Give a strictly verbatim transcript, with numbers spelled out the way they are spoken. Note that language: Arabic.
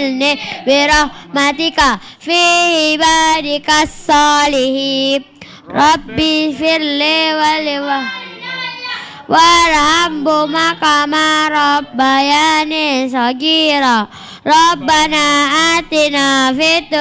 وأدخلني برحمتك في عبادك الصالحين ربي اغفر لي ولوالدي وارحمهما كما ربياني صغيرا ربنا آتنا في الدنيا